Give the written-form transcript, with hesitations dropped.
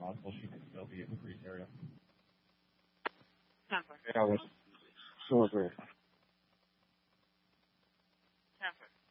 possible she could still be in the Greece area. Yeah, I was so great.